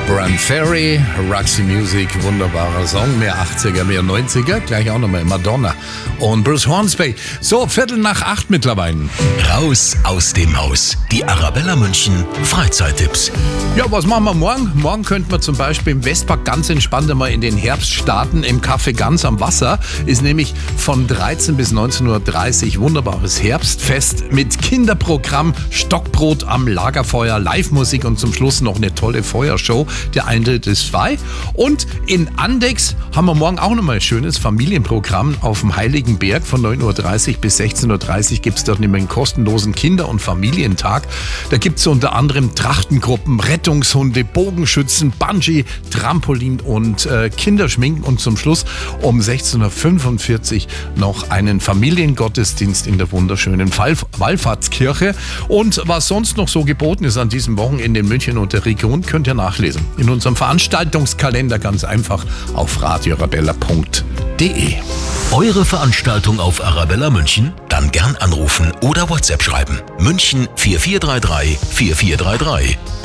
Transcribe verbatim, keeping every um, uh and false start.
Brand Ferry, Roxy Music, wunderbarer Song, mehr achtziger, mehr neunziger, gleich auch nochmal Madonna und Bruce Hornsby. So, Viertel nach acht mittlerweile. Raus aus dem Haus. Die Arabella München Freizeittipps. Ja, was machen wir morgen? Morgen könnten wir zum Beispiel im Westpark ganz entspannt einmal in den Herbst starten. Im Café Ganz am Wasser ist nämlich von dreizehn bis neunzehn Uhr dreißig wunderbares Herbstfest mit Kinderprogramm, Stockbrot am Lagerfeuer, Live-Musik und zum Schluss noch eine tolle Feuershow. Der Eintritt ist frei. Und in Andex haben wir morgen auch nochmal ein schönes Familienprogramm auf dem Heiligen Berg. Von neun Uhr dreißig bis sechzehn Uhr dreißig gibt es dort nämlich einen kostenlosen Kinder- und Familientag. Da gibt es unter anderem Trachtengruppen, Rettungshunde, Bogenschützen, Bungee, Trampolin und äh, Kinderschminken. Und zum Schluss um sechzehn Uhr fünfundvierzig noch einen Familiengottesdienst in der wunderschönen Wall- Wallfahrtskirche. Und was sonst noch so geboten ist an diesem Wochenende in München und der Region, könnt ihr nachlesen. In unserem Veranstaltungskalender ganz einfach auf radio arabella punkt de. Eure Veranstaltung auf Arabella München? Dann gern anrufen oder WhatsApp schreiben. München vier vier drei drei vier vier drei drei.